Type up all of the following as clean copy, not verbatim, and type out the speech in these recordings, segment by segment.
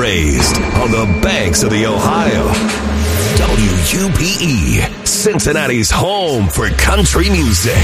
raised on the banks of the Ohio. WUPE, Cincinnati's home for country music.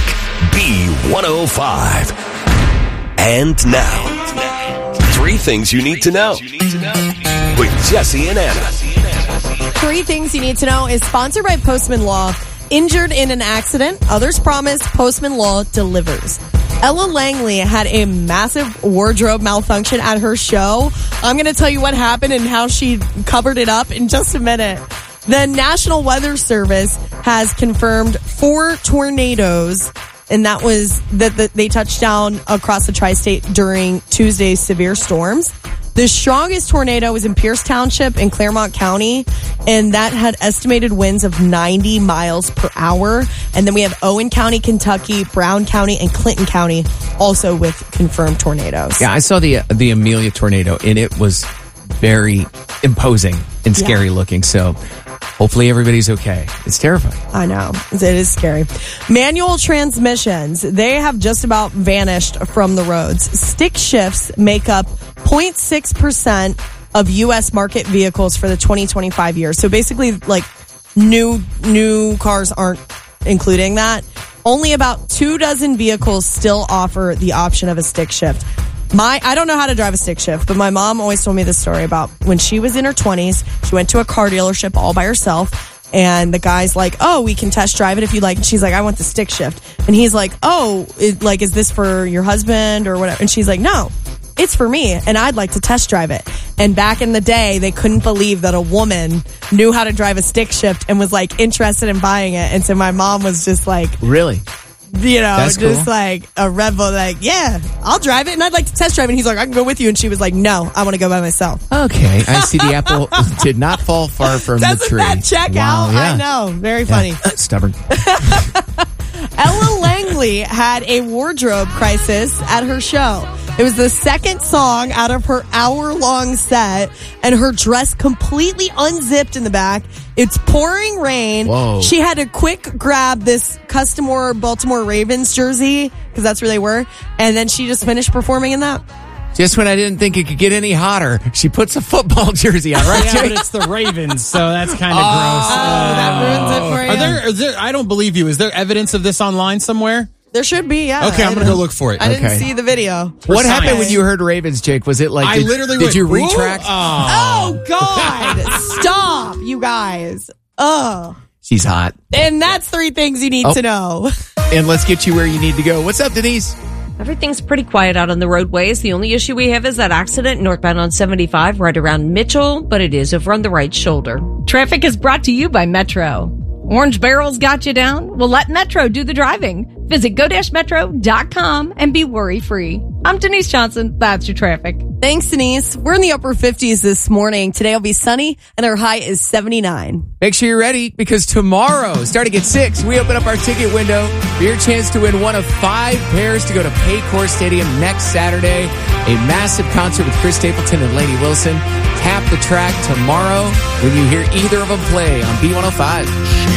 B105. And now, 3 things you need to know with Jesse and Anna. 3 things you need to know is sponsored by Postman Law. Injured in an accident, others promise, Postman Law delivers. Ella Langley had a massive wardrobe malfunction at her show. I'm going to tell you what happened and how she covered it up in just a minute. The National Weather Service has confirmed 4 tornadoes, and that was that they touched down across the tri-state during Tuesday's severe storms. The strongest tornado was in Pierce Township in Claremont County, and that had estimated winds of 90 miles per hour. And then we have Owen County, Kentucky, Brown County, and Clinton County also with confirmed tornadoes. Yeah, I saw the Amelia tornado, and it was very imposing and scary looking. So hopefully everybody's okay. It's terrifying. I know. It is scary. Manual transmissions, they have just about vanished from the roads. Stick shifts make up 0.6% of U.S. market vehicles for the 2025 year. So basically, like, new cars aren't including that. Only about 24 vehicles still offer the option of a stick shift. I don't know how to drive a stick shift, but my mom always told me this story about when she was in her 20s. She went to a car dealership all by herself, and the guy's like, "Oh, we can test drive it if you like." And she's like, "I want the stick shift." And he's like, "Oh, is this for your husband or whatever?" And she's like, "No, it's for me, and I'd like to test drive it." And back in the day, they couldn't believe that a woman knew how to drive a stick shift and was like interested in buying it. And so my mom was just like, really? You know, that's just cool. Like a rebel, like, yeah, I'll drive it and I'd like to test drive it. And he's like, I can go with you. And she was like, no, I want to go by myself. Okay. I see the apple did not fall far from the tree. Doesn't that check out? Yeah. I know. Very funny. Stubborn. Ella Langley had a wardrobe crisis at her show. It was the second song out of her hour-long set, and her dress completely unzipped in the back. It's pouring rain. Whoa. She had to quick grab this custom-wore Baltimore Ravens jersey, because that's where they were, and then she just finished performing in that. Just when I didn't think it could get any hotter, she puts a football jersey on, right? Yeah, but it's the Ravens, so that's kind of gross. Oh, that ruins it for you. Are there? I don't believe you. Is there evidence of this online somewhere? There should be, yeah. Okay, I'm going to go look for it. I didn't see the video. What happened when you heard Ravens, Jake? Was it like, I literally did you went, retract? Oh, God. Stop, you guys. Ugh. She's hot. And that's 3 things you need to know. And let's get you where you need to go. What's up, Denise? Everything's pretty quiet out on the roadways. The only issue we have is that accident northbound on 75 right around Mitchell, but it is over on the right shoulder. Traffic is brought to you by Metro. Orange Barrel's got you down? Well, let Metro do the driving. Visit go-metro.com and be worry-free. I'm Denise Johnson. That's your traffic. Thanks, Denise. We're in the upper 50s this morning. Today will be sunny, and our high is 79. Make sure you're ready, because tomorrow, starting at 6, we open up our ticket window for your chance to win one of 5 pairs to go to Paycor Stadium next Saturday. A massive concert with Chris Stapleton and Lainey Wilson. Tap the track tomorrow when you hear either of them play on B105.